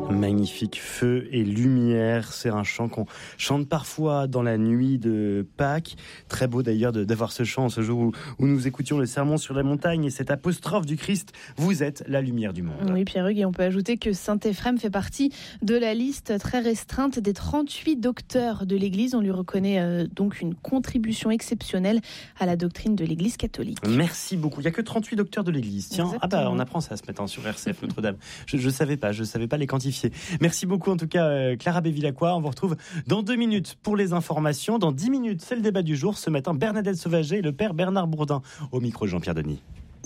Magnifique, feu et lumière, c'est un chant qu'on chante parfois dans la nuit de Pâques. Très beau d'ailleurs d'avoir ce chant ce jour où nous écoutions le sermon sur la montagne et cette apostrophe du Christ, vous êtes la lumière du monde. Oui, Pierre-Hugues, et on peut ajouter que Saint-Éphrem fait partie de la liste très restreinte des 38 docteurs de l'Église. On lui reconnaît donc une contribution exceptionnelle à la doctrine de l'Église catholique. Merci beaucoup. Il n'y a que 38 docteurs de l'Église. Tiens, Exactement. On apprend ça ce matin sur RCF Notre-Dame. Je savais pas les quantifier. Merci beaucoup en tout cas Clara Bevilacqua. On vous retrouve dans 2 minutes pour les informations. Dans 10 minutes, c'est le débat du jour. Ce matin, Bernadette Sauvager et le père Bernard Bourdin. Au micro de Jean-Pierre Denis.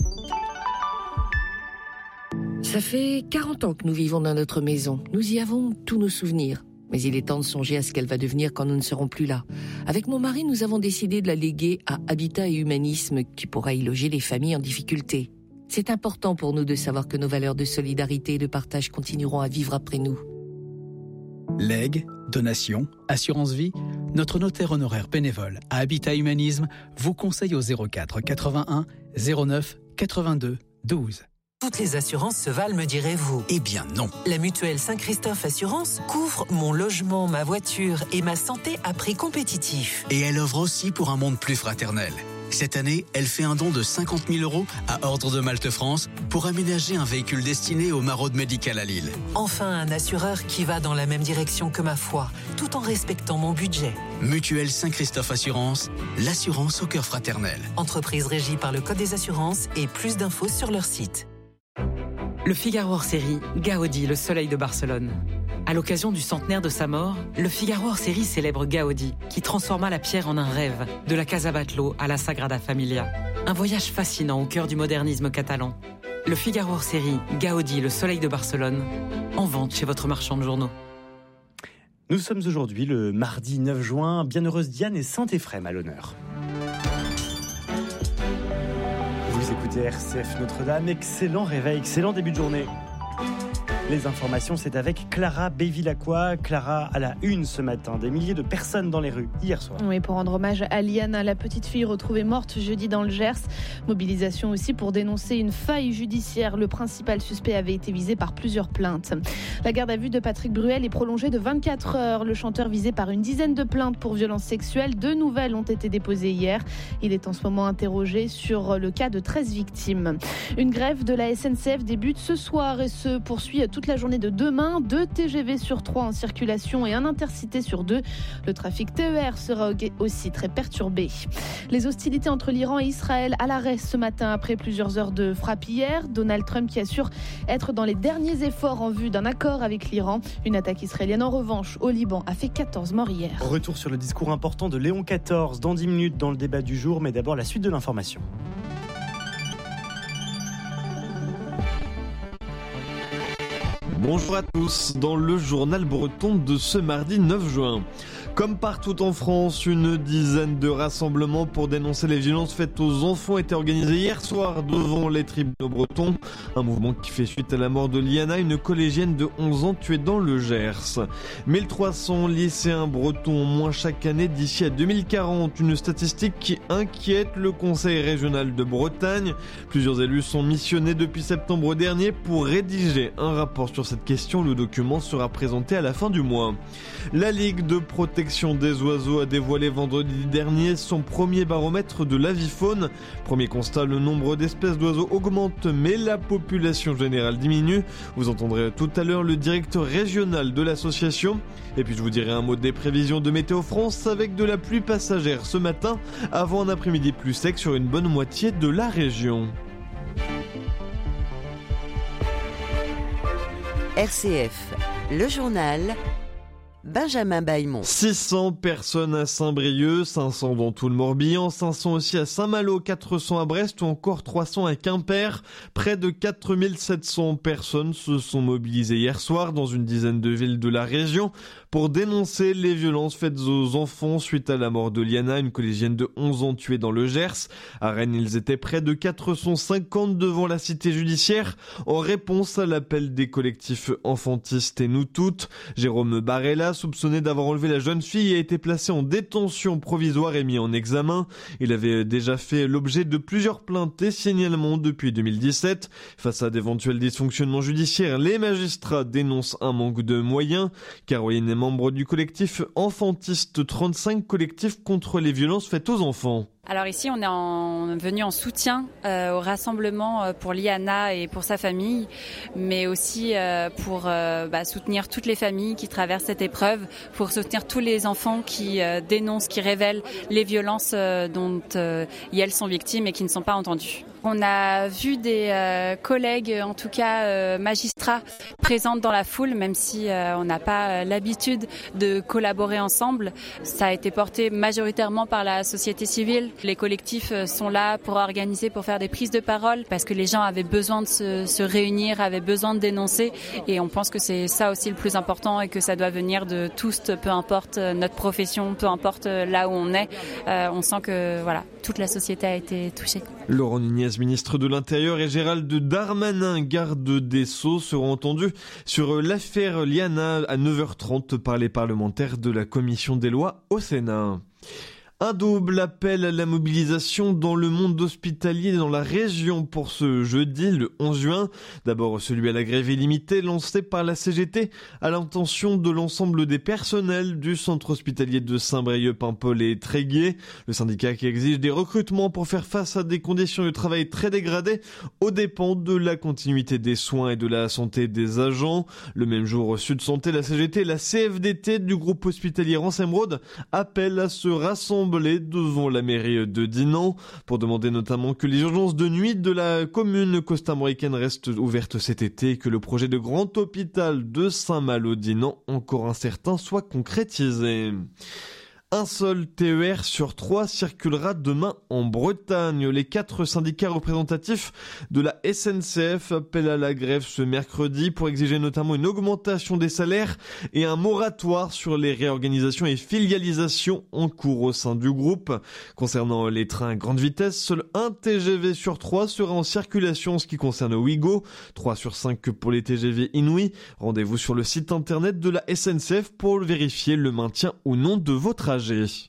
Ça fait 40 ans que nous vivons dans notre maison. Nous y avons tous nos souvenirs. Mais il est temps de songer à ce qu'elle va devenir quand nous ne serons plus là. Avec mon mari, nous avons décidé de la léguer à Habitat et Humanisme, qui pourra y loger les familles en difficulté. C'est important pour nous de savoir que nos valeurs de solidarité et de partage continueront à vivre après nous. Legs, donations, assurance vie, notre notaire honoraire bénévole à Habitat Humanisme vous conseille au 04 81 09 82 12. Toutes les assurances se valent, me direz-vous. Eh bien non. La mutuelle Saint-Christophe Assurance couvre mon logement, ma voiture et ma santé à prix compétitif. Et elle œuvre aussi pour un monde plus fraternel. Cette année, elle fait un don de 50 000 € à Ordre de Malte France pour aménager un véhicule destiné au maraude médical à Lille. Enfin, un assureur qui va dans la même direction que ma foi, tout en respectant mon budget. Mutuelle Saint-Christophe Assurance, l'assurance au cœur fraternel. Entreprise régie par le Code des assurances et plus d'infos sur leur site. Le Figaro hors série, Gaudi, le soleil de Barcelone. À l'occasion du centenaire de sa mort, le Figaro hors série célèbre Gaudi, qui transforma la pierre en un rêve, de la Casa Batlló à la Sagrada Familia. Un voyage fascinant au cœur du modernisme catalan. Le Figaro hors série, Gaudi, le soleil de Barcelone, en vente chez votre marchand de journaux. Nous sommes aujourd'hui le mardi 9 juin, Bienheureuse Diane et Saint-Éphrem à l'honneur. Vous écoutez RCF Notre-Dame, excellent réveil, excellent début de journée. Les informations, c'est avec Clara Bevilacqua. Clara, à la une ce matin, des milliers de personnes dans les rues hier soir. Oui, pour rendre hommage à Liana, la petite fille retrouvée morte jeudi dans le Gers. Mobilisation aussi pour dénoncer une faille judiciaire. Le principal suspect avait été visé par plusieurs plaintes. La garde à vue de Patrick Bruel est prolongée de 24 heures. Le chanteur visé par une dizaine de plaintes pour violences sexuelles. 2 nouvelles ont été déposées hier. Il est en ce moment interrogé sur le cas de 13 victimes. Une grève de la SNCF débute ce soir et se poursuit toute la journée de demain. 2 TGV sur 3 en circulation et un intercité sur 2. Le trafic TER sera aussi très perturbé. Les hostilités entre l'Iran et Israël à l'arrêt ce matin après plusieurs heures de frappe hier. Donald Trump qui assure être dans les derniers efforts en vue d'un accord avec l'Iran. Une attaque israélienne en revanche au Liban a fait 14 morts hier. Retour sur le discours important de Léon XIV dans 10 minutes dans le débat du jour, mais d'abord la suite de l'information. Bonjour à tous, dans le journal breton de ce mardi 9 juin. Comme partout en France, une dizaine de rassemblements pour dénoncer les violences faites aux enfants étaient organisés hier soir devant les tribunaux bretons. Un mouvement qui fait suite à la mort de Liana, une collégienne de 11 ans tuée dans le Gers. 1300 lycéens bretons en moins chaque année d'ici à 2040, une statistique qui inquiète le Conseil régional de Bretagne. Plusieurs élus sont missionnés depuis septembre dernier pour rédiger un rapport sur cette question. Le document sera présenté à la fin du mois. La Ligue de protection des oiseaux a dévoilé vendredi dernier son premier baromètre de l'avifaune. Premier constat, le nombre d'espèces d'oiseaux augmente, mais la population générale diminue. Vous entendrez tout à l'heure le directeur régional de l'association. Et puis je vous dirai un mot des prévisions de Météo France avec de la pluie passagère ce matin, avant un après-midi plus sec sur une bonne moitié de la région. RCF, le journal, Benjamin Bailmont. 600 personnes à Saint-Brieuc, 500 dans tout le Morbihan, 500 aussi à Saint-Malo, 400 à Brest ou encore 300 à Quimper. Près de 4700 personnes se sont mobilisées hier soir dans une dizaine de villes de la région pour dénoncer les violences faites aux enfants suite à la mort de Liana, une collégienne de 11 ans tuée dans le Gers. À Rennes, ils étaient près de 450 devant la cité judiciaire en réponse à l'appel des collectifs enfantistes et Nous Toutes. Jérôme Barella, soupçonné d'avoir enlevé la jeune fille a été placé en détention provisoire et mis en examen. Il avait déjà fait l'objet de plusieurs plaintes et signalements depuis 2017. Face à d'éventuels dysfonctionnements judiciaires, les magistrats dénoncent un manque de moyens. Caroline est membre du collectif Enfantiste 35, collectif contre les violences faites aux enfants. Alors ici, on est venu en soutien au rassemblement pour Liana et pour sa famille, mais aussi pour soutenir toutes les familles qui traversent cette épreuve, pour soutenir tous les enfants qui dénoncent, qui révèlent les violences dont elles sont victimes et qui ne sont pas entendues. On a vu des collègues, en tout cas magistrats, présentes dans la foule, même si on n'a pas l'habitude de collaborer ensemble. Ça a été porté majoritairement par la société civile. Les collectifs sont là pour organiser, pour faire des prises de parole, parce que les gens avaient besoin de se réunir, avaient besoin de dénoncer. Et on pense que c'est ça aussi le plus important et que ça doit venir de tous, peu importe notre profession, peu importe là où on est. On sent que voilà, toute la société a été touchée. Laurent Nunez, ministre de l'Intérieur, et Gérald Darmanin, garde des Sceaux, seront entendus sur l'affaire Liana à 9h30 par les parlementaires de la Commission des lois au Sénat. Un double appel à la mobilisation dans le monde hospitalier et dans la région pour ce jeudi, le 11 juin. D'abord celui à la grève illimitée lancé par la CGT à l'intention de l'ensemble des personnels du centre hospitalier de Saint-Brieuc-Paimpol et Tréguier. Le syndicat qui exige des recrutements pour faire face à des conditions de travail très dégradées aux dépens de la continuité des soins et de la santé des agents. Le même jour au Sud Santé, la CGT et la CFDT du groupe hospitalier Rance-Emeraude appellent à se rassembler devant la mairie de Dinan pour demander notamment que les urgences de nuit de la commune costamoricaine restent ouvertes cet été et que le projet de grand hôpital de Saint-Malo-Dinan, encore incertain, soit concrétisé. Un seul TER sur 3 circulera demain en Bretagne. Les 4 syndicats représentatifs de la SNCF appellent à la grève ce mercredi pour exiger notamment une augmentation des salaires et un moratoire sur les réorganisations et filialisations en cours au sein du groupe. Concernant les trains à grande vitesse, seul un TGV sur 3 sera en circulation en ce qui concerne Ouigo, 3 sur 5 pour les TGV Inouï. Rendez-vous sur le site internet de la SNCF pour vérifier le maintien ou non de vos trajets.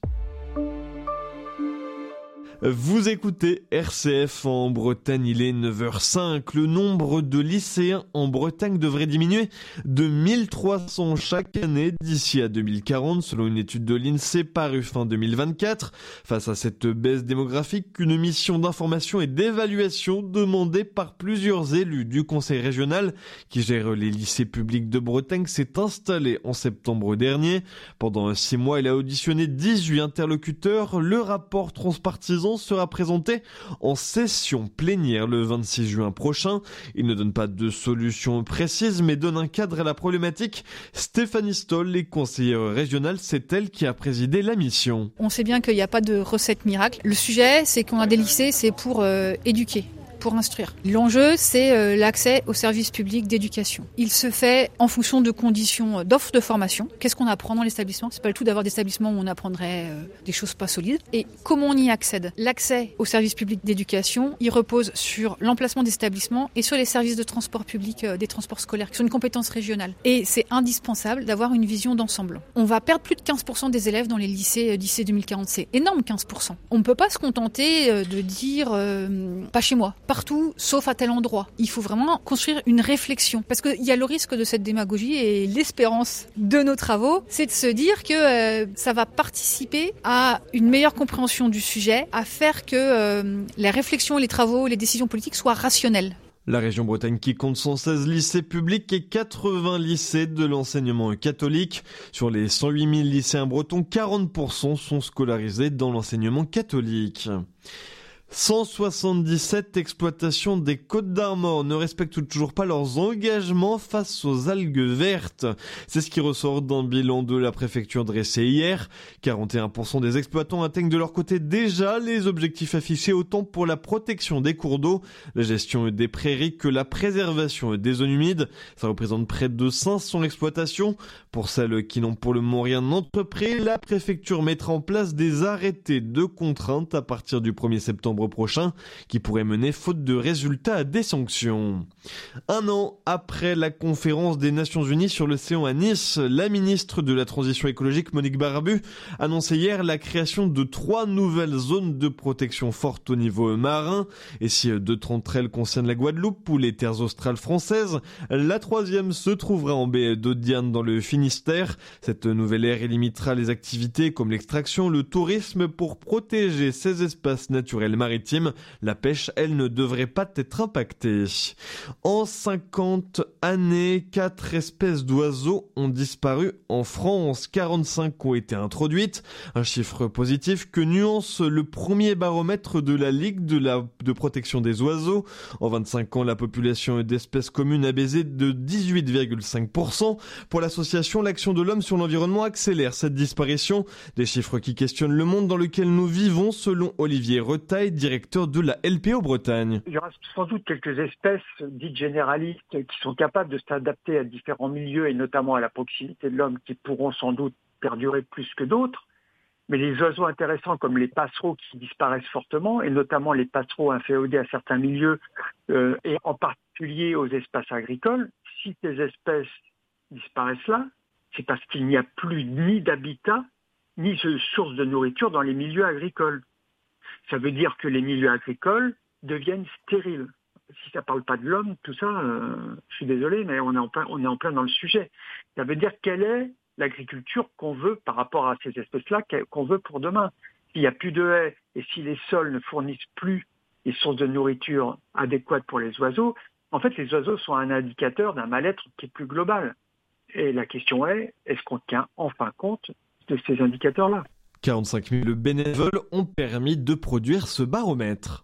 Vous écoutez RCF en Bretagne, il est 9h05. Le nombre de lycéens en Bretagne devrait diminuer de 1300 chaque année d'ici à 2040, selon une étude de l'INSEE parue fin 2024. Face à cette baisse démographique, une mission d'information et d'évaluation demandée par plusieurs élus du conseil régional qui gère les lycées publics de Bretagne s'est installée en septembre dernier. Pendant 6 mois, il a auditionné 18 interlocuteurs. Le rapport transpartisan sera présenté en session plénière le 26 juin prochain. Il ne donne pas de solution précise, mais donne un cadre à la problématique. Stéphanie Stoll, les conseillères régionales, c'est elle qui a présidé la mission. On sait bien qu'il n'y a pas de recette miracle. Le sujet, c'est qu'on a des lycées, c'est pour éduquer, pour instruire. L'enjeu, c'est l'accès aux services publics d'éducation. Il se fait en fonction de conditions d'offres de formation. Qu'est-ce qu'on apprend dans l'établissement ? C'est pas le tout d'avoir des établissements où on apprendrait des choses pas solides. Et comment on y accède ? L'accès aux services publics d'éducation, il repose sur l'emplacement des établissements et sur les services de transport public, des transports scolaires, qui sont une compétence régionale. Et c'est indispensable d'avoir une vision d'ensemble. On va perdre plus de 15% des élèves dans les lycées d'ici 2040. C'est énorme, 15%. On ne peut pas se contenter de dire pas chez moi, partout, sauf à tel endroit. Il faut vraiment construire une réflexion. Parce qu'il y a le risque de cette démagogie et l'espérance de nos travaux, c'est de se dire que ça va participer à une meilleure compréhension du sujet, à faire que les réflexions, les travaux, les décisions politiques soient rationnelles. La région Bretagne qui compte 116 lycées publics et 80 lycées de l'enseignement catholique. Sur les 108 000 lycéens bretons, 40% sont scolarisés dans l'enseignement catholique. 177 exploitations des Côtes-d'Armor ne respectent toujours pas leurs engagements face aux algues vertes. C'est ce qui ressort d'un bilan de la préfecture dressé hier. 41% des exploitants atteignent de leur côté déjà les objectifs affichés autant pour la protection des cours d'eau, la gestion des prairies que la préservation des zones humides. Ça représente près de 500 exploitations. Pour celles qui n'ont pour le moment rien entrepris, la préfecture mettra en place des arrêtés de contrainte à partir du 1er septembre décembre prochain, qui pourrait mener, faute de résultats, à des sanctions. Un an après la conférence des Nations Unies sur l'océan à Nice, la ministre de la Transition écologique, Monique Barbu, annonçait hier la création de 3 nouvelles zones de protection forte au niveau marin. Et si 2 d'entre elles concernent la Guadeloupe ou les terres australes françaises, la 3e se trouvera en baie d'Audierne dans le Finistère. Cette nouvelle aire limitera les activités comme l'extraction, le tourisme pour protéger ces espaces naturels maritimes. La pêche, elle, ne devrait pas être impactée. En 50 années, 4 espèces d'oiseaux ont disparu en France. 45 ont été introduites. Un chiffre positif que nuance le premier baromètre de la Ligue de protection des oiseaux. En 25 ans, la population d'espèces communes a baissé de 18,5%. Pour l'association L'Action de l'Homme sur l'environnement accélère cette disparition. Des chiffres qui questionnent le monde dans lequel nous vivons, selon Olivier Retaille, directeur de la LPO Bretagne. Il y aura sans doute quelques espèces dites généralistes qui sont capables de s'adapter à différents milieux et notamment à la proximité de l'homme qui pourront sans doute perdurer plus que d'autres. Mais les oiseaux intéressants comme les passereaux qui disparaissent fortement, et notamment les passereaux inféodés à certains milieux, et en particulier aux espaces agricoles, si ces espèces disparaissent là, c'est parce qu'il n'y a plus ni d'habitat, ni de source de nourriture dans les milieux agricoles. Ça veut dire que les milieux agricoles deviennent stériles. Si ça ne parle pas de l'homme, tout ça, je suis désolé, mais on est en plein dans le sujet. Ça veut dire quelle est l'agriculture qu'on veut par rapport à ces espèces-là, qu'on veut pour demain. S'il n'y a plus de haies et si les sols ne fournissent plus les sources de nourriture adéquates pour les oiseaux, en fait, les oiseaux sont un indicateur d'un mal-être qui est plus global. Et la question est-ce qu'on tient enfin compte de ces indicateurs-là ? 45 000 bénévoles ont permis de produire ce baromètre.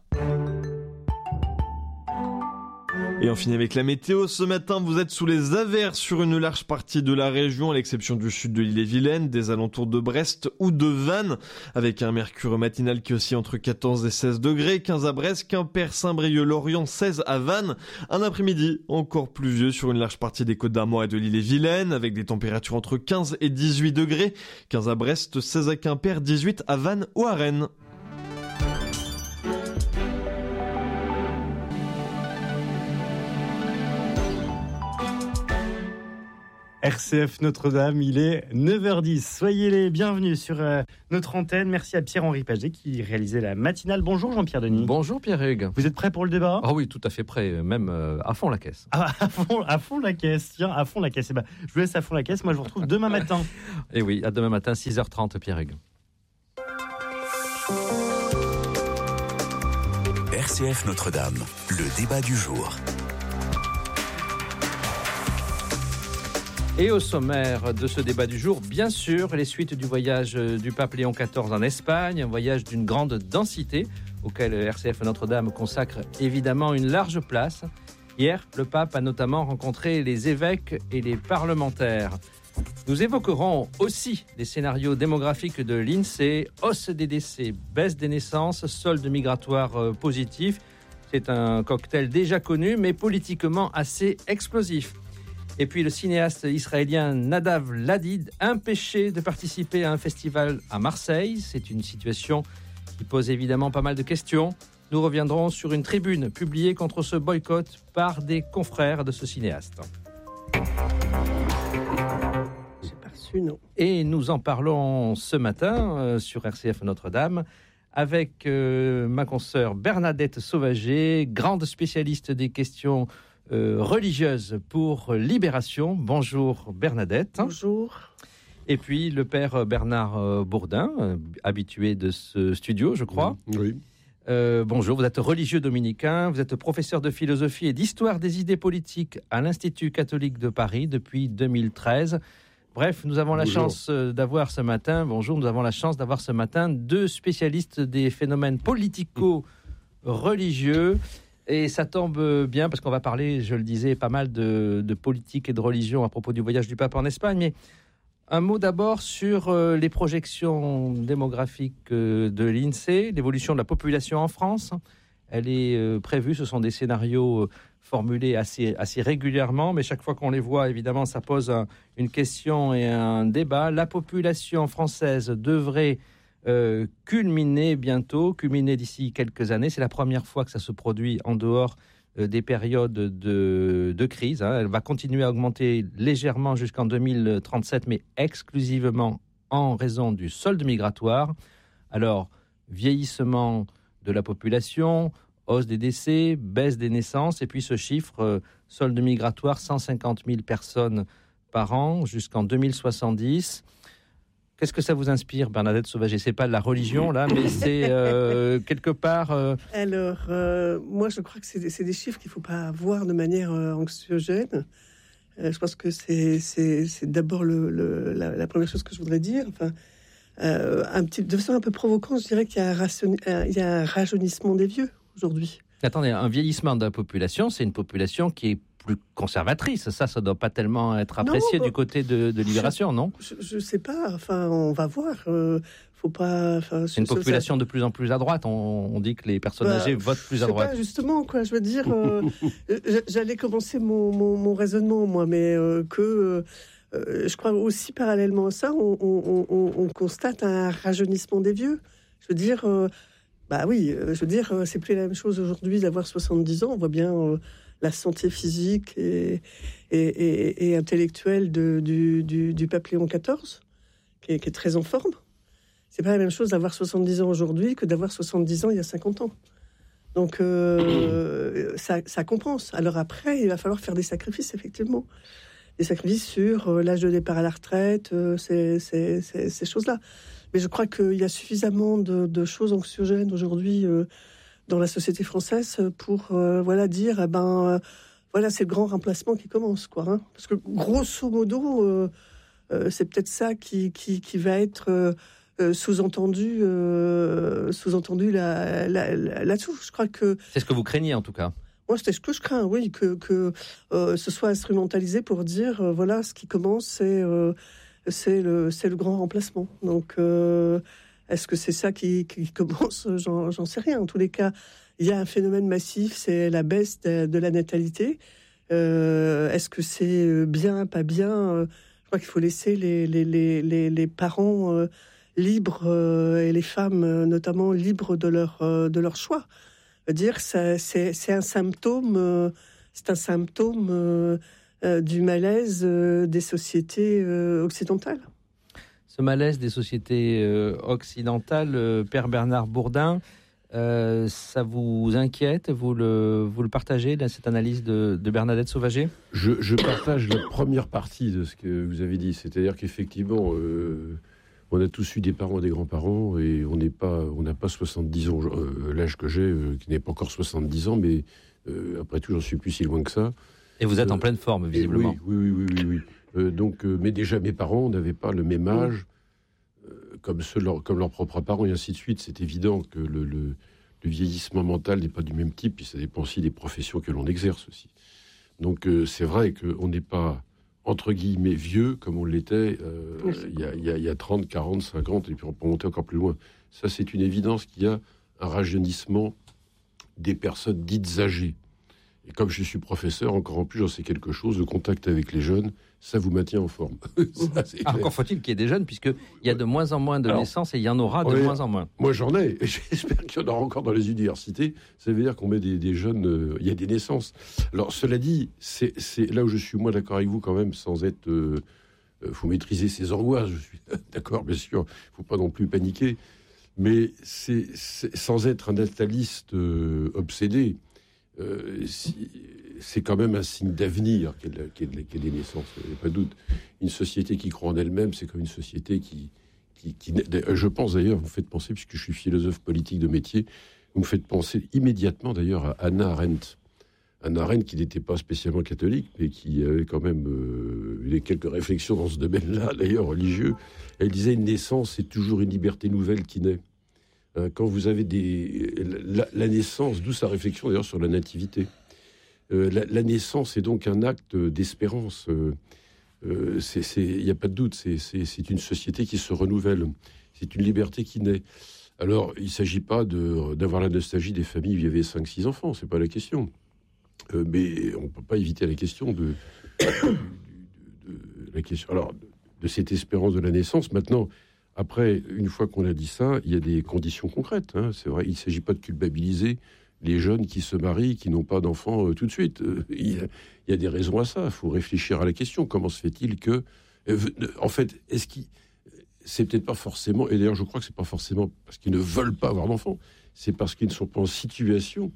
Et on finit avec la météo. Ce matin, vous êtes sous les averses sur une large partie de la région, à l'exception du sud de l'île-et-Vilaine, des alentours de Brest ou de Vannes, avec un mercure matinal qui oscille entre 14 et 16 degrés, 15 à Brest, Quimper, Saint-Brieuc, Lorient, 16 à Vannes. Un après-midi encore pluvieux sur une large partie des Côtes d'Armor et de l'île-et-Vilaine, avec des températures entre 15 et 18 degrés, 15 à Brest, 16 à Quimper, 18 à Vannes ou à Rennes. RCF Notre-Dame, il est 9h10. Soyez les bienvenus sur notre antenne. Merci à Pierre-Henri Paget qui réalisait la matinale. Bonjour Jean-Pierre Denis. Bonjour Pierre-Hugues. Vous êtes prêt pour le débat ? Ah oui, tout à fait prêt, même à fond la caisse. Ah, à fond la caisse, tiens, à fond la caisse. Eh ben, je vous laisse à fond la caisse, moi je vous retrouve demain matin. Et oui, à demain matin, 6h30 Pierre-Hugues. RCF Notre-Dame, le débat du jour. Et au sommaire de ce débat du jour, bien sûr, les suites du voyage du pape Léon XIV en Espagne, un voyage d'une grande densité, auquel RCF Notre-Dame consacre évidemment une large place. Hier, le pape a notamment rencontré les évêques et les parlementaires. Nous évoquerons aussi les scénarios démographiques de l'INSEE, hausse des décès, baisse des naissances, solde migratoire positif. C'est un cocktail déjà connu, mais politiquement assez explosif. Et puis le cinéaste israélien Nadav Ladid, empêché de participer à un festival à Marseille. C'est une situation qui pose évidemment pas mal de questions. Nous reviendrons sur une tribune publiée contre ce boycott par des confrères de ce cinéaste. Et nous en parlons ce matin sur RCF Notre-Dame avec ma consoeur Bernadette Sauvager, grande spécialiste des questions religieuse pour Libération. Bonjour Bernadette. Bonjour. Et puis le père Bernard Bourdin, habitué de ce studio, je crois. Oui. Bonjour, vous êtes religieux dominicain, vous êtes professeur de philosophie et d'histoire des idées politiques à l'Institut catholique de Paris depuis 2013. Bref, nous avons la chance d'avoir ce matin, nous avons la chance d'avoir ce matin 2 spécialistes des phénomènes politico-religieux. Et ça tombe bien parce qu'on va parler, je le disais, pas mal de politique et de religion à propos du voyage du pape en Espagne. Mais un mot d'abord sur les projections démographiques de l'INSEE, l'évolution de la population en France. Elle est prévue, ce sont des scénarios formulés assez régulièrement, mais chaque fois qu'on les voit, évidemment, ça pose une question et un débat. La population française devrait culminer d'ici quelques années. C'est la première fois que ça se produit en dehors des périodes de crise. Elle va continuer à augmenter légèrement jusqu'en 2037, mais exclusivement en raison du solde migratoire. Alors, vieillissement de la population, hausse des décès, baisse des naissances, et puis ce chiffre, solde migratoire, 150 000 personnes par an jusqu'en 2070. Qu'est-ce que ça vous inspire, Bernadette Sauvager ? C'est pas de la religion, là, mais c'est quelque part... Alors, moi, je crois que c'est des chiffres qu'il ne faut pas voir de manière anxiogène. Je pense que c'est d'abord la première chose que je voudrais dire. Enfin, de façon un peu provocante, je dirais qu'il y a un rajeunissement des vieux aujourd'hui. Attendez, un vieillissement de la population, c'est une population qui est plus conservatrice. Ça ne doit pas tellement être apprécié du côté de Libération, non ? Je ne sais pas. Enfin, on va voir. Faut pas. C'est une population de plus en plus à droite. On dit que les personnes âgées votent plus à droite. Pas, justement, quoi. Je veux dire, j'allais commencer mon raisonnement, moi, mais je crois aussi parallèlement à ça, on constate un rajeunissement des vieux. Je veux dire. C'est plus la même chose aujourd'hui d'avoir 70 ans. On voit bien la santé physique et intellectuelle du pape Léon XIV, qui est très en forme. C'est pas la même chose d'avoir 70 ans aujourd'hui que d'avoir 70 ans il y a 50 ans. Donc, ça compense. Alors après, il va falloir faire des sacrifices, effectivement. Des sacrifices sur l'âge de départ à la retraite, ces choses-là. Mais je crois qu'il y a suffisamment de choses anxiogènes aujourd'hui dans la société française pour dire c'est le grand remplacement qui commence, quoi. Hein. Parce que grosso modo, c'est peut-être ça qui va être sous-entendu là-dessous. Je crois que c'est ce que vous craignez en tout cas. Moi, c'est ce que je crains, oui, que ce soit instrumentalisé pour dire ce qui commence, c'est le grand remplacement. Donc, est-ce que c'est ça qui commence ? J'en sais rien. En tous les cas, il y a un phénomène massif, c'est la baisse de la natalité. Est-ce que c'est bien, pas bien ? Je crois qu'il faut laisser les parents libres et les femmes notamment libres de leur choix. Dire c'est un symptôme, du malaise des sociétés occidentales. Ce malaise des sociétés occidentales, Père Bernard Bourdin, ça vous inquiète ? Vous le partagez, là, cette analyse de Bernadette Sauvager ? Je partage la première partie de ce que vous avez dit, c'est-à-dire qu'effectivement, on a tous eu des parents et des grands-parents, et on n'a pas 70 ans, l'âge que j'ai, qui n'est pas encore 70 ans, mais après tout, j'en suis plus si loin que ça. Et vous êtes en pleine forme, visiblement. Oui. Mais déjà, mes parents n'avaient pas le même âge comme leurs propres parents, et ainsi de suite. C'est évident que le vieillissement mental n'est pas du même type, et ça dépend aussi des professions que l'on exerce aussi. Donc, c'est vrai qu'on n'est pas, entre guillemets, vieux, comme on l'était il y a 30, 40, 50, et puis on peut monter encore plus loin. Ça, c'est une évidence qu'il y a un rajeunissement des personnes dites âgées. Et comme je suis professeur, encore en plus, j'en sais quelque chose, le contact avec les jeunes, ça vous maintient en forme. Ça, encore faut-il qu'il y ait des jeunes, puisqu'il y a de moins en moins de naissances, et il y en aura de moins en moins. Moi, j'en ai, et j'espère qu'il y en aura encore dans les universités. Ça veut dire qu'on met des jeunes, il y a des naissances. Alors, cela dit, c'est là où je suis moins d'accord avec vous quand même, sans être... faut maîtriser ses angoisses, je suis d'accord, bien sûr, il ne faut pas non plus paniquer, mais c'est sans être un nataliste obsédé, c'est quand même un signe d'avenir qu'il y ait des naissances, il n'y a pas de doute. Une société qui croit en elle-même, c'est comme une société qui je pense d'ailleurs, vous me faites penser, puisque je suis philosophe politique de métier, vous me faites penser immédiatement d'ailleurs à Hannah Arendt. Hannah Arendt qui n'était pas spécialement catholique, mais qui avait quand même eu quelques réflexions dans ce domaine-là, d'ailleurs religieux. Elle disait, une naissance, c'est toujours une liberté nouvelle qui naît. Quand vous avez la naissance, d'où sa réflexion d'ailleurs sur la nativité. La naissance est donc un acte d'espérance. Il n'y a pas de doute, c'est une société qui se renouvelle. C'est une liberté qui naît. Alors, il ne s'agit pas d'avoir la nostalgie des familles où il y avait 5-6 enfants, c'est pas la question. Mais on ne peut pas éviter la question de cette espérance de la naissance. Maintenant, Après, une fois qu'on a dit ça, il y a des conditions concrètes. C'est vrai, il ne s'agit pas de culpabiliser les jeunes qui se marient, qui n'ont pas d'enfants tout de suite. Il y a des raisons à ça. Il faut réfléchir à la question. Comment se fait-il que... en fait, c'est peut-être pas forcément... Et d'ailleurs, je crois que c'est pas forcément parce qu'ils ne veulent pas avoir d'enfants. C'est parce qu'ils ne sont pas en situation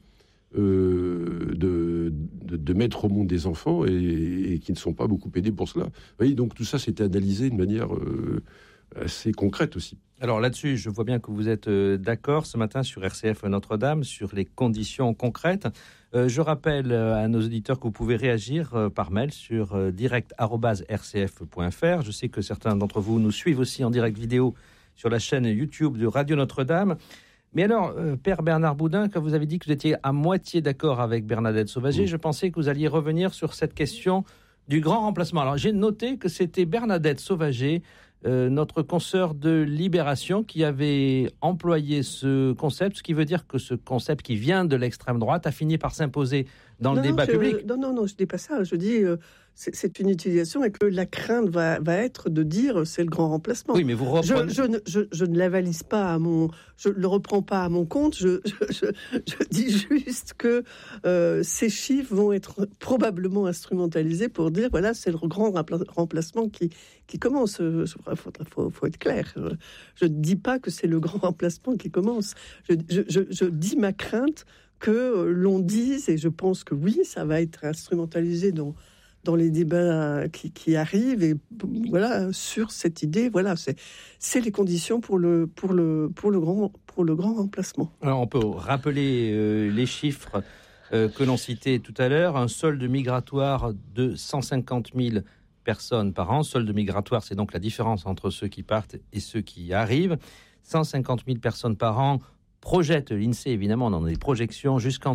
de mettre au monde des enfants et qui ne sont pas beaucoup aidés pour cela. Vous voyez, donc tout ça, c'était analysé de manière assez concrète aussi. Alors là-dessus, je vois bien que vous êtes d'accord ce matin sur RCF Notre-Dame, sur les conditions concrètes. Je rappelle à nos auditeurs que vous pouvez réagir par mail sur direct@rcf.fr. Je sais que certains d'entre vous nous suivent aussi en direct vidéo sur la chaîne YouTube de Radio Notre-Dame. Mais alors, Père Bernard Boudin, quand vous avez dit que vous étiez à moitié d'accord avec Bernadette Sauvager, je pensais que vous alliez revenir sur cette question du grand remplacement. Alors, j'ai noté que c'était Bernadette Sauvager, notre consoeur de Libération, qui avait employé ce concept, ce qui veut dire que ce concept qui vient de l'extrême droite a fini par s'imposer dans le débat public. Non, je dis pas ça. Je dis c'est une utilisation et que la crainte va être de dire c'est le grand remplacement. Oui, mais vous reprenez... je ne l'avalise pas je le reprends pas à mon compte. Je dis juste que ces chiffres vont être probablement instrumentalisés pour dire voilà c'est le grand remplacement qui commence. Faut être clair. Je ne dis pas que c'est le grand remplacement qui commence. Je dis ma crainte que l'on dise, et je pense que oui, ça va être instrumentalisé dans les débats qui arrivent, et voilà, sur cette idée, voilà, c'est les conditions pour le grand remplacement. Alors on peut rappeler les chiffres que l'on citait tout à l'heure, un solde migratoire de 150 000 personnes par an. Solde migratoire, c'est donc la différence entre ceux qui partent et ceux qui arrivent. 150 000 personnes par an projette l'INSEE, évidemment, dans des projections jusqu'en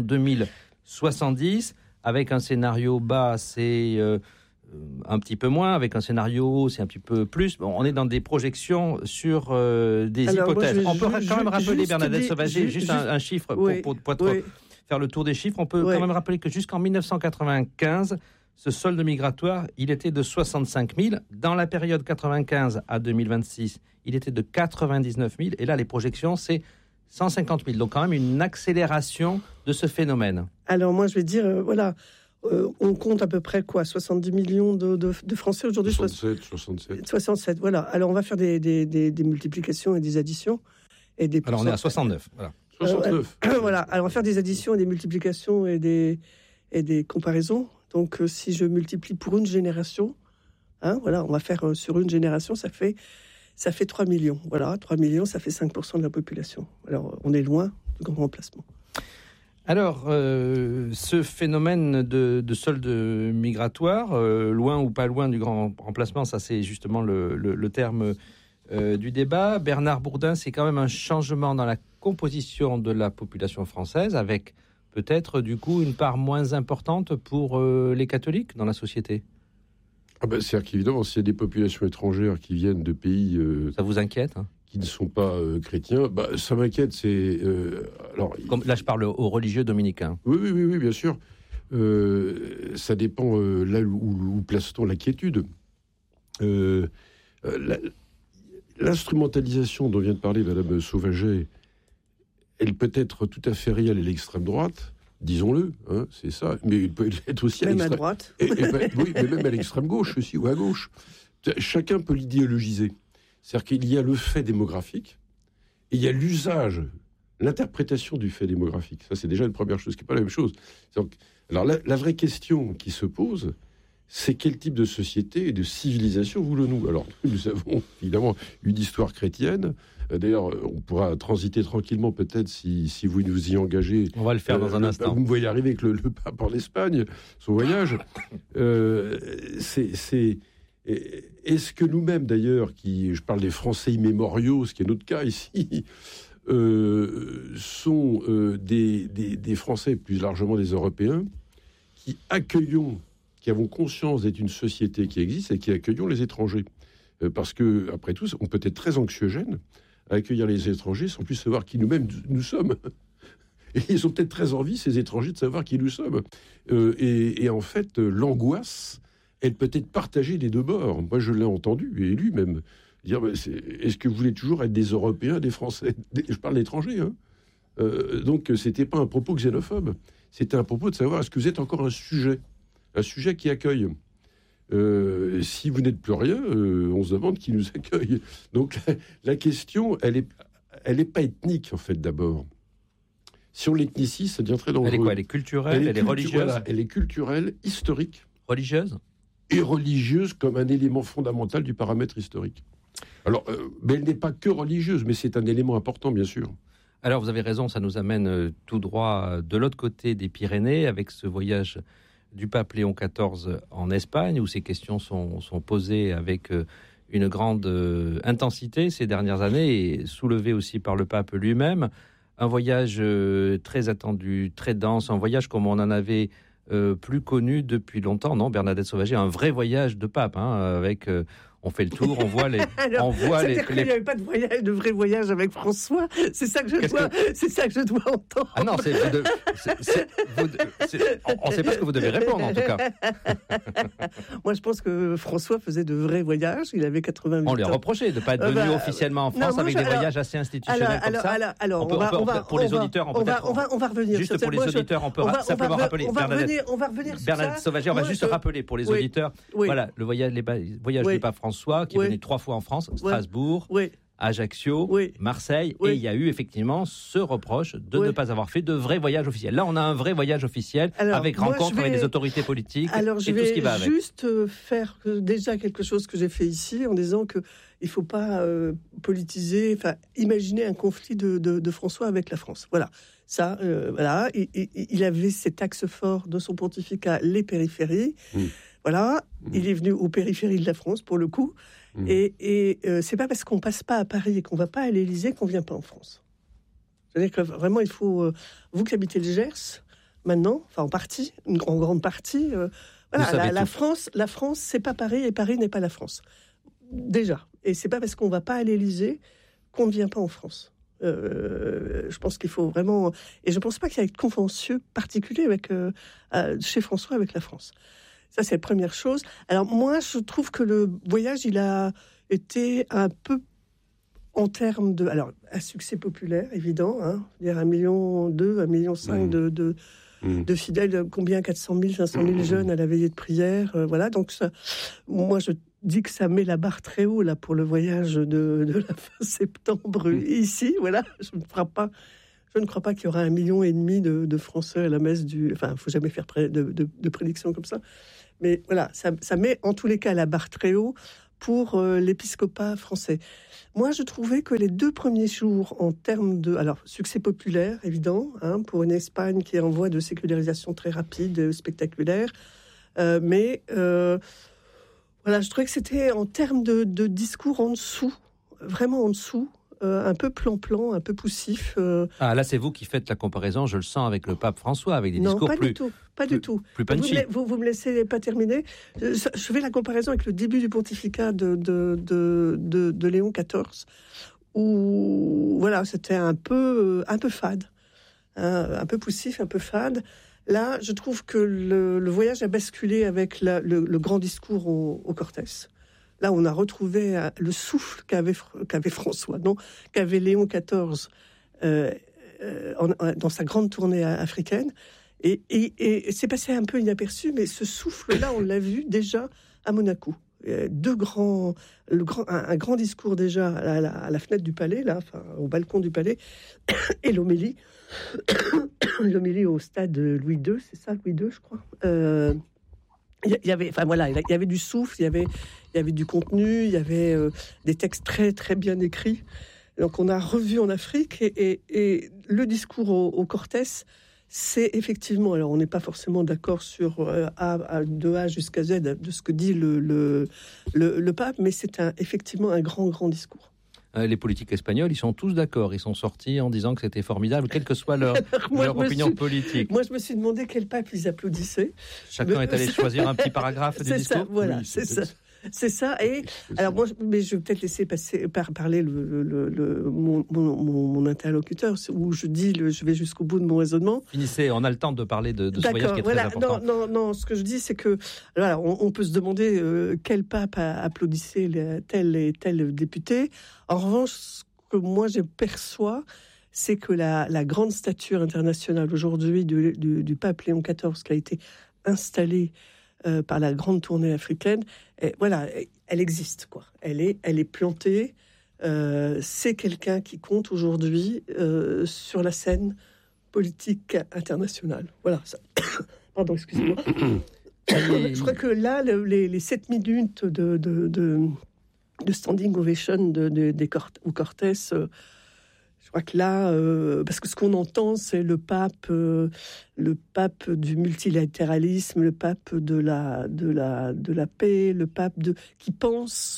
2070. Avec un scénario bas, c'est un petit peu moins. Avec un scénario haut, c'est un petit peu plus. Bon, on est dans des projections sur des hypothèses. On peut quand même rappeler, Bernadette Sauvager, juste un chiffre pour faire le tour des chiffres. On peut quand même rappeler que jusqu'en 1995, ce solde migratoire, il était de 65 000. Dans la période 95 à 2026, il était de 99 000. Et là, les projections, c'est 150 000, donc quand même une accélération de ce phénomène. Alors moi, je vais dire, on compte à peu près 70 millions de Français aujourd'hui. 67, voilà. Alors on va faire des multiplications et des additions. Alors on est à 69, voilà. 69. Voilà, alors on va faire des additions et des multiplications et des comparaisons. Donc si je multiplie pour une génération, voilà, on va faire sur une génération, ça fait 3 millions. Voilà, 3 millions, ça fait 5% de la population. Alors, on est loin du grand remplacement. Alors, ce phénomène de solde migratoire, loin ou pas loin du grand remplacement, ça c'est justement le terme du débat. Bernard Boudin, c'est quand même un changement dans la composition de la population française, avec peut-être du coup une part moins importante pour les catholiques dans la société. C'est-à-dire qu'évidemment, s'il y a des populations étrangères qui viennent de pays... ça vous inquiète qui ne sont pas chrétiens, ça m'inquiète. Là, je parle aux religieux dominicains. Oui, bien sûr. Ça dépend là où place-t-on l'inquiétude. L'instrumentalisation dont vient de parler Madame Sauvager, elle peut être tout à fait réelle à l'extrême droite, disons-le, c'est ça, mais il peut être aussi même à droite. Oui, mais même à l'extrême gauche aussi, ou à gauche. Chacun peut l'idéologiser. C'est-à-dire qu'il y a le fait démographique, et il y a l'usage, l'interprétation du fait démographique. Ça, c'est déjà une première chose, qui n'est pas la même chose. Alors, la vraie question qui se pose, c'est quel type de société et de civilisation voulons-nous ? Alors, nous avons évidemment une histoire chrétienne. D'ailleurs, on pourra transiter tranquillement peut-être si vous nous y engagez. On va le faire dans un instant. Vous me voyez arriver avec le pape en Espagne, son voyage. Est-ce que nous-mêmes, d'ailleurs, je parle des Français immémoriaux, ce qui est notre cas ici, sont des Français, plus largement des Européens, qui avons conscience d'être une société qui existe et qui accueillons les étrangers. Parce que, après tout, on peut être très anxiogène à accueillir les étrangers sans plus savoir qui nous-mêmes nous sommes. Et ils ont peut-être très envie, ces étrangers, de savoir qui nous sommes. Et en fait, l'angoisse, elle peut être partagée des deux bords. Moi, je l'ai entendu et lu même. Dire, est-ce que vous voulez toujours être des Européens, des Français? Je parle d'étrangers. Hein. Donc, c'était pas un propos xénophobe. C'était un propos de savoir, est-ce que vous êtes encore un sujet qui accueille. Si vous n'êtes plus rien, on se demande qui nous accueille. Donc, la question, elle est pas ethnique, en fait, d'abord. Si on l'ethnicie, ça devient très dangereux. Elle est quoi? Elle est culturelle, elle est religieuse. Voilà, elle est culturelle, historique. Religieuse? Et religieuse comme un élément fondamental du paramètre historique. Alors, mais elle n'est pas que religieuse, mais c'est un élément important, bien sûr. Alors, vous avez raison, ça nous amène tout droit de l'autre côté des Pyrénées, avec ce voyage du pape Léon XIV en Espagne, où ces questions sont posées avec une grande intensité ces dernières années, et soulevées aussi par le pape lui-même. Un voyage très attendu, très dense, un voyage comme on en avait plus connu depuis longtemps, non, Bernadette Sauvager, un vrai voyage de pape, hein, avec... on fait le tour, on voit les... Alors, il n'y avait pas de vrai voyage avec François. C'est ça que je dois entendre. Ah non, on ne sait pas ce que vous devez répondre, en tout cas. Moi, je pense que François faisait de vrais voyages. Il avait 88 ans. On lui a reproché de ne pas être venu officiellement en France avec des voyages assez institutionnels comme ça. Pour les auditeurs, on va revenir juste sur pour les auditeurs, on peut simplement rappeler. On va revenir sur Bernadette Sauvager, on va juste rappeler pour les auditeurs. Voilà, le voyage du pape François, qui est venu 3 fois en France, Strasbourg, Ajaccio, Marseille, et il y a eu effectivement ce reproche de ne pas avoir fait de vrai voyage officiel. Là, on a un vrai voyage officiel, avec rencontre avec les autorités politiques et tout ce qui va avec. Je vais juste faire déjà quelque chose que j'ai fait ici, en disant qu'il ne faut pas politiser, imaginer un conflit de François avec la France. Voilà. Ça, voilà. Il avait cet axe fort de son pontificat, les périphéries. Voilà, il est venu aux périphéries de la France, pour le coup. Et c'est pas parce qu'on passe pas à Paris et qu'on va pas à l'Élysée qu'on vient pas en France. C'est-à-dire que vraiment, il faut... vous qui habitez le Gers, maintenant, en partie, en grande partie... voilà, la France, c'est pas Paris, et Paris n'est pas la France. Déjà. Et c'est pas parce qu'on va pas à l'Élysée qu'on ne vient pas en France. Je pense qu'il faut vraiment... Et je pense pas qu'il y ait de contentieux particulier chez François avec la France. Ça, c'est la première chose. Alors, moi, je trouve que le voyage, il a été un peu en termes de... Alors, un succès populaire, évident. Hein, dire 1,2 million, 1,5 million de fidèles. Combien? 400 000, 500 000 jeunes à la veillée de prière. Voilà, donc ça, moi, je dis que ça met la barre très haut là, pour le voyage de la fin septembre ici. Voilà, je ne crois pas qu'il y aura 1,5 million de Français à la messe du... Enfin, il ne faut jamais faire de prédictions comme ça. Mais voilà, ça met en tous les cas la barre très haut pour l'épiscopat français. Moi, je trouvais que les 2 premiers jours, en termes de... Alors, succès populaire, évident, hein, pour une Espagne qui est en voie de sécularisation très rapide, spectaculaire. Mais voilà, je trouvais que c'était en termes de discours en dessous, vraiment en dessous. Un peu plan-plan, un peu poussif. Ah, là, c'est vous qui faites la comparaison, je le sens, avec le pape François, avec des discours pas du tout. Plus punchy. Vous me laissez pas terminer. Je fais la comparaison avec le début du pontificat de Léon XIV, où voilà, c'était un peu fade, un peu poussif, un peu fade. Là, je trouve que le voyage a basculé avec le grand discours au Cortès. Là, on a retrouvé le souffle qu'avait François, qu'avait Léon XIV dans sa grande tournée africaine. Et c'est passé un peu inaperçu, mais ce souffle-là, on l'a vu déjà à Monaco. Un grand discours déjà à la fenêtre du palais, là, au balcon du palais, et l'homélie au stade Louis II, c'est ça, Louis II, je crois. Il y avait du souffle, il y avait du contenu, il y avait des textes très très bien écrits. Donc on a revu en Afrique et le discours au Cortès, c'est effectivement, alors on n'est pas forcément d'accord sur de A jusqu'à Z de ce que dit le pape, mais c'est effectivement un grand discours. Les politiques espagnols, ils sont tous d'accord. Ils sont sortis en disant que c'était formidable, quelle que soit leur opinion politique. Moi, je me suis demandé quel pape ils applaudissaient. Chacun est allé choisir un petit paragraphe du discours. Ça, voilà, c'est ça. C'est ça. Et alors moi, mais je vais peut-être laisser parler mon interlocuteur, où je dis, je vais jusqu'au bout de mon raisonnement. Finissez, on a le temps de parler de ce voyage qui est très important. Non, ce que je dis, c'est que voilà, on peut se demander quel pape applaudissait tel et tel député. En revanche, ce que moi je perçois, c'est que la grande stature internationale aujourd'hui du pape Léon XIV, qui a été installée par la grande tournée africaine, elle existe, quoi. Elle est plantée. C'est quelqu'un qui compte aujourd'hui sur la scène politique internationale. Voilà. Ça. Pardon, excusez-moi. Je crois que là, les 7 minutes de standing ovation au Cortés, je crois que là, parce que ce qu'on entend, c'est le pape du multilatéralisme, le pape de la paix, le pape qui pense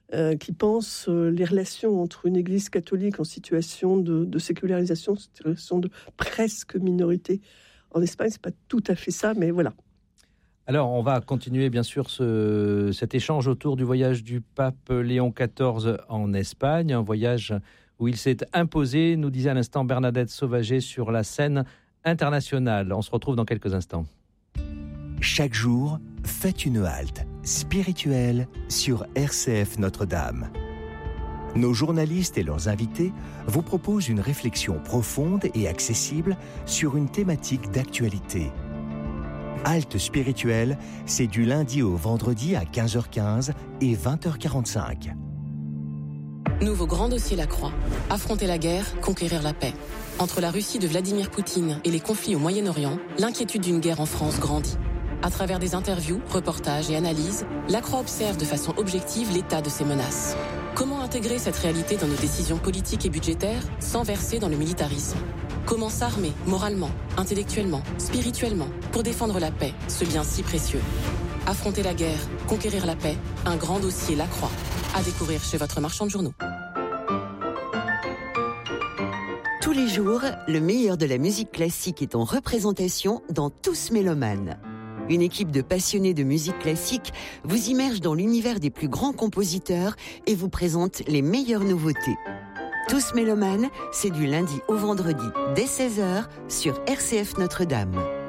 les relations entre une Église catholique en situation de sécularisation, situation de presque minorité. En Espagne, c'est pas tout à fait ça, mais voilà. Alors, on va continuer, bien sûr, cet échange autour du voyage du pape Léon XIV en Espagne, un voyage où il s'est imposé, nous disait à l'instant Bernadette Sauvager, sur la scène internationale. On se retrouve dans quelques instants. Chaque jour, faites une halte spirituelle sur RCF Notre-Dame. Nos journalistes et leurs invités vous proposent une réflexion profonde et accessible sur une thématique d'actualité. Halte spirituelle, c'est du lundi au vendredi à 15h15 et 20h45. Nouveau grand dossier La Croix. Affronter la guerre, conquérir la paix. Entre la Russie de Vladimir Poutine et les conflits au Moyen-Orient, l'inquiétude d'une guerre en France grandit. À travers des interviews, reportages et analyses, La Croix observe de façon objective l'état de ces menaces. Comment intégrer cette réalité dans nos décisions politiques et budgétaires sans verser dans le militarisme ? Comment s'armer moralement, intellectuellement, spirituellement pour défendre la paix, ce bien si précieux ? Affronter la guerre, conquérir la paix, un grand dossier La Croix. À découvrir chez votre marchand de journaux. Tous les jours, le meilleur de la musique classique est en représentation dans Tous Mélomanes. Une équipe de passionnés de musique classique vous immerge dans l'univers des plus grands compositeurs et vous présente les meilleures nouveautés. Tous Mélomanes, c'est du lundi au vendredi dès 16h sur RCF Notre-Dame.